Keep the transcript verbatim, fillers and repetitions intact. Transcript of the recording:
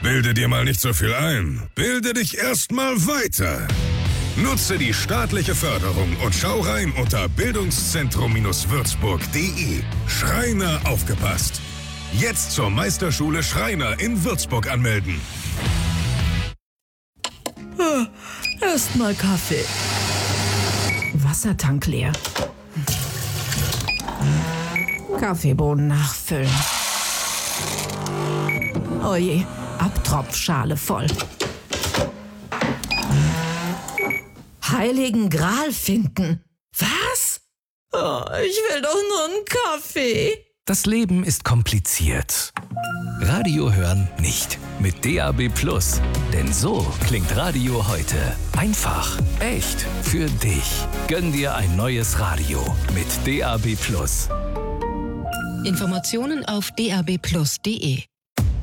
Bilde dir mal nicht so viel ein. Bilde dich erst mal weiter. Nutze die staatliche Förderung und schau rein unter bildungszentrum-würzburg punkt de. Schreiner aufgepasst. Jetzt zur Meisterschule Schreiner in Würzburg anmelden. Ah, erst mal Kaffee. Wassertank leer. Kaffeebohnen nachfüllen. Oje, Abtropfschale voll. Heiligen Gral finden. Was? Oh, ich will doch nur einen Kaffee. Das Leben ist kompliziert. Radio hören nicht. Mit D A B Plus. Denn so klingt Radio heute. Einfach, echt, für dich. Gönn dir ein neues Radio mit D A B Plus. Informationen auf d a b plus punkt de.